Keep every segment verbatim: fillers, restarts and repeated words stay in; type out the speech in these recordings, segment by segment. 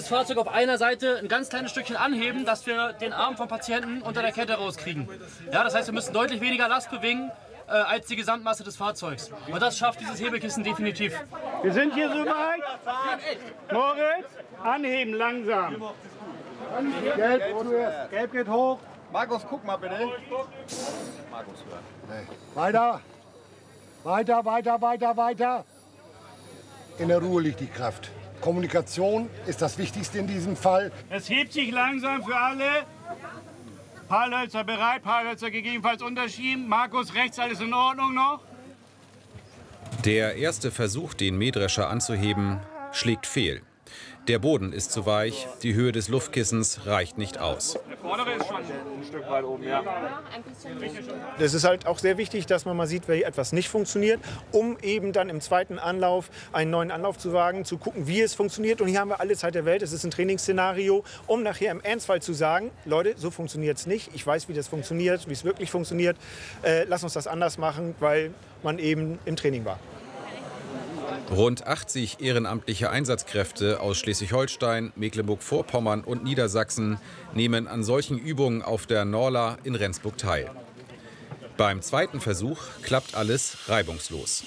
Fahrzeug auf einer Seite ein ganz kleines Stückchen anheben, dass wir den Arm vom Patienten unter der Kette rauskriegen. Ja, das heißt, wir müssen deutlich weniger Last bewegen äh, als die Gesamtmasse des Fahrzeugs. Und das schafft dieses Hebelkissen definitiv. Wir sind hier soweit. Moritz, anheben, langsam. Gelb, Gelb geht hoch. Markus, guck mal bitte. Markus, hört. Weiter. Weiter, weiter, weiter, weiter. In der Ruhe liegt die Kraft. Kommunikation ist das Wichtigste in diesem Fall. Es hebt sich langsam für alle. Paarhölzer bereit, Paarhölzer gegebenenfalls unterschieben. Markus, rechts, alles in Ordnung noch? Der erste Versuch, den Mähdrescher anzuheben, schlägt fehl. Der Boden ist zu weich, die Höhe des Luftkissens reicht nicht aus. Der vordere ist schon ein Stück weit oben, ja. Es ist halt auch sehr wichtig, dass man mal sieht, wenn etwas nicht funktioniert, um eben dann im zweiten Anlauf einen neuen Anlauf zu wagen, zu gucken, wie es funktioniert. Und hier haben wir alle Zeit der Welt. Es ist ein Trainingsszenario, um nachher im Ernstfall zu sagen, Leute, so funktioniert es nicht. Ich weiß, wie das funktioniert, wie es wirklich funktioniert. Äh, lass uns das anders machen, weil man eben im Training war. Rund achtzig ehrenamtliche Einsatzkräfte aus Schleswig-Holstein, Mecklenburg-Vorpommern und Niedersachsen nehmen an solchen Übungen auf der Norla in Rendsburg teil. Beim zweiten Versuch klappt alles reibungslos.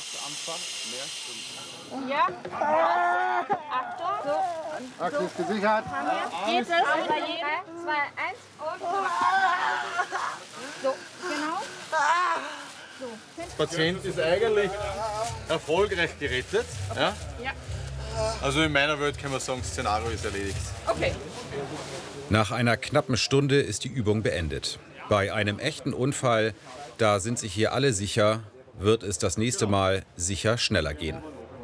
Ja. Achtung. So. Achse ist gesichert. Geht es? Bei jedem. Zwei, eins und so. Genau. So. Der Patient ist eigentlich erfolgreich gerettet. Ja? Ja. Also in meiner Welt kann man sagen, das Szenario ist erledigt. Okay. Nach einer knappen Stunde ist die Übung beendet. Bei einem echten Unfall, da sind sich hier alle sicher, wird es das nächste Mal sicher schneller gehen.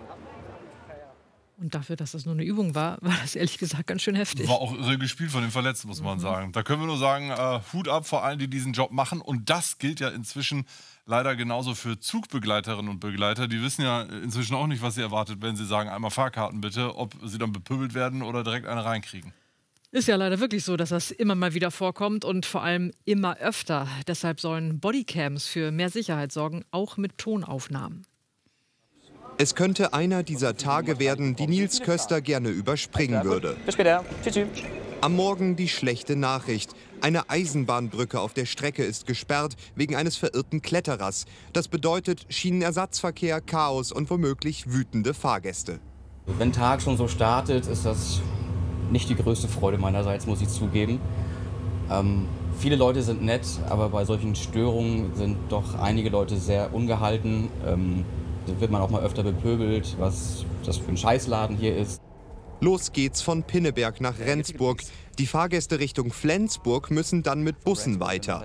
Und dafür, dass das nur eine Übung war, war das ehrlich gesagt ganz schön heftig. War auch irre gespielt von den Verletzten, muss man mhm. sagen. Da können wir nur sagen, äh, Hut ab vor allen, die diesen Job machen. Und das gilt ja inzwischen leider genauso für Zugbegleiterinnen und Begleiter. Die wissen ja inzwischen auch nicht, was sie erwartet, wenn sie sagen, einmal Fahrkarten bitte, ob sie dann bepöbelt werden oder direkt eine reinkriegen. Ist ja leider wirklich so, dass das immer mal wieder vorkommt und vor allem immer öfter. Deshalb sollen Bodycams für mehr Sicherheit sorgen, auch mit Tonaufnahmen. Es könnte einer dieser Tage werden, die Nils Köster gerne überspringen würde. Bis später. Tschüss. Am Morgen die schlechte Nachricht. Eine Eisenbahnbrücke auf der Strecke ist gesperrt wegen eines verirrten Kletterers. Das bedeutet Schienenersatzverkehr, Chaos und womöglich wütende Fahrgäste. Wenn ein Tag schon so startet, ist das nicht die größte Freude meinerseits, muss ich zugeben. Ähm, viele Leute sind nett, aber bei solchen Störungen sind doch einige Leute sehr ungehalten. Ähm, da wird man auch mal öfter bepöbelt, was das für ein Scheißladen hier ist. Los geht's von Pinneberg nach Rendsburg. Die Fahrgäste Richtung Flensburg müssen dann mit Bussen weiter.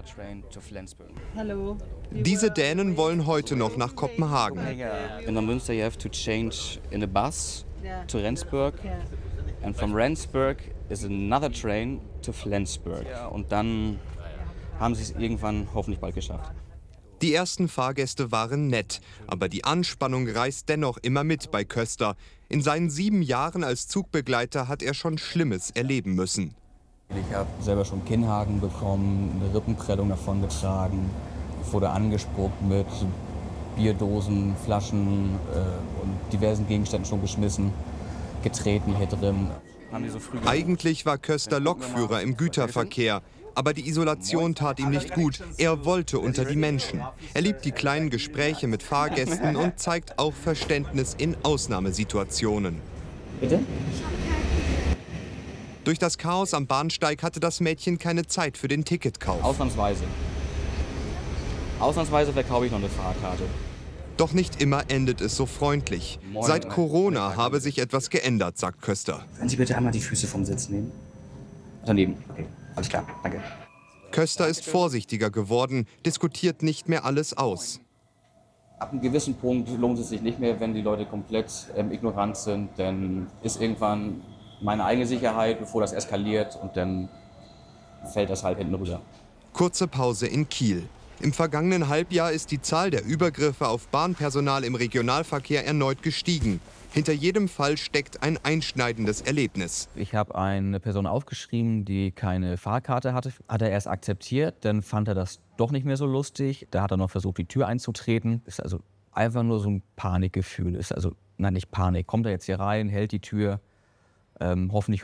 Hallo. Diese Dänen wollen heute noch nach Kopenhagen. In der Münster you have to change in a bus to Rendsburg. And from Rendsburg is another train to Flensburg. Und dann haben sie es irgendwann hoffentlich bald geschafft. Die ersten Fahrgäste waren nett, aber die Anspannung reißt dennoch immer mit bei Köster. In seinen sieben Jahren als Zugbegleiter hat er schon Schlimmes erleben müssen. Ich habe selber schon Kinnhaken bekommen, eine Rippenprellung davon getragen, wurde angespuckt mit Bierdosen, Flaschen äh, und diversen Gegenständen schon geschmissen, getreten hier drin. Haben die so früh Eigentlich war Köster Lokführer im Güterverkehr. Aber die Isolation tat ihm nicht gut. Er wollte unter die Menschen. Er liebt die kleinen Gespräche mit Fahrgästen und zeigt auch Verständnis in Ausnahmesituationen. Bitte? Durch das Chaos am Bahnsteig hatte das Mädchen keine Zeit für den Ticketkauf. Ausnahmsweise. Ausnahmsweise verkaufe ich noch eine Fahrkarte. Doch nicht immer endet es so freundlich. Seit Corona habe sich etwas geändert, sagt Köster. Können Sie bitte einmal die Füße vom Sitz nehmen? Daneben. Okay. Alles klar, danke. Köster ist vorsichtiger geworden, diskutiert nicht mehr alles aus. Ab einem gewissen Punkt lohnt es sich nicht mehr, wenn die Leute komplett ähm, ignorant sind. Dann ist irgendwann meine eigene Sicherheit, bevor das eskaliert, und dann fällt das halt hinten rüber. Kurze Pause in Kiel. Im vergangenen Halbjahr ist die Zahl der Übergriffe auf Bahnpersonal im Regionalverkehr erneut gestiegen. Hinter jedem Fall steckt ein einschneidendes Erlebnis. Ich habe eine Person aufgeschrieben, die keine Fahrkarte hatte. Hat er erst akzeptiert, dann fand er das doch nicht mehr so lustig. Da hat er noch versucht, die Tür einzutreten. Ist also einfach nur so ein Panikgefühl. Ist also, nein, nicht Panik. Kommt er jetzt hier rein, hält die Tür, ähm, hoffentlich